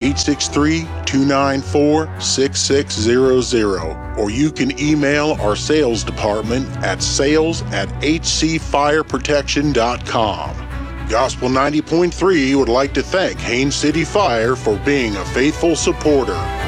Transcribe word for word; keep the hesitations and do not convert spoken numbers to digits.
eight six three, two nine four, six six zero zero, or you can email our sales department at sales at h c fire protection dot com. Gospel ninety point three would like to thank Haines City Fire for being a faithful supporter.